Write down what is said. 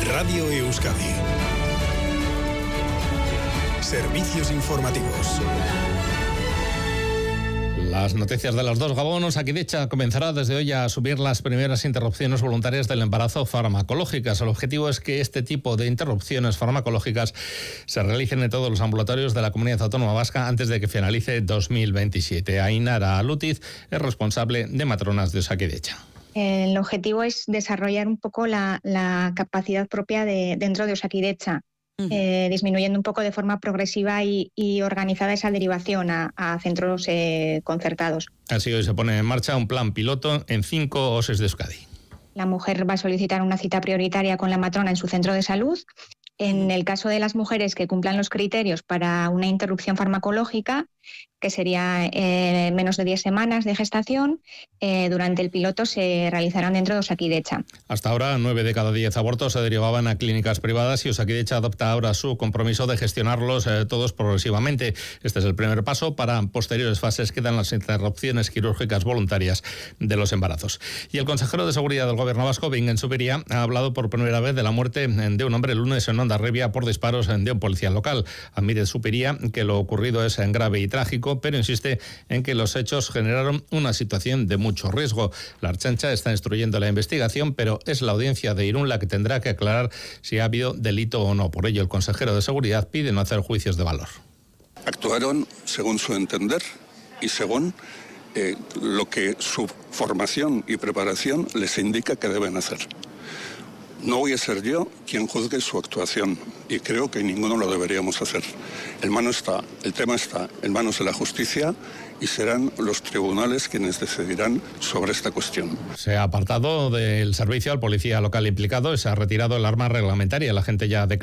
Radio Euskadi. Servicios informativos. Las noticias de las dos. Gabón. Osakidetza comenzará desde hoy a subir las primeras interrupciones voluntarias del embarazo farmacológicas. El objetivo es que este tipo de interrupciones farmacológicas se realicen en todos los ambulatorios de la Comunidad Autónoma Vasca antes de que finalice 2027. Ainara Lutiz es responsable de matronas de Osakidetza. El objetivo es desarrollar un poco la capacidad propia dentro de Osakidetza. Disminuyendo un poco de forma progresiva y organizada esa derivación a centros concertados. Así hoy se pone en marcha un plan piloto en 5 OSEs de Euskadi. La mujer va a solicitar una cita prioritaria con la matrona en su centro de salud. En el caso de las mujeres que cumplan los criterios para una interrupción farmacológica, que sería menos de 10 semanas de gestación, durante el piloto se realizarán dentro de Osakidetza. Hasta ahora, 9 de cada 10 abortos se derivaban a clínicas privadas y Osakidetza adopta ahora su compromiso de gestionarlos todos progresivamente. Este es el primer paso. Para posteriores fases quedan las interrupciones quirúrgicas voluntarias de los embarazos. Y el consejero de Seguridad del Gobierno vasco, Bingen Zupiria, ha hablado por primera vez de la muerte de un hombre el lunes en Hondarribia por disparos de un policía local. Admite Zupiria que lo ocurrido es grave y trágico, pero insiste en que los hechos generaron una situación de mucho riesgo. La Ertzaintza está instruyendo la investigación, pero es la audiencia de Irún la que tendrá que aclarar si ha habido delito o no. Por ello, el consejero de Seguridad pide no hacer juicios de valor. Actuaron según su entender y según lo que su formación y preparación les indica que deben hacer. No voy a ser yo quien juzgue su actuación y creo que ninguno lo deberíamos hacer. El tema está en manos de la justicia y serán los tribunales quienes decidirán sobre esta cuestión. Se ha apartado del servicio al policía local implicado y se ha retirado el arma reglamentaria. La gente ya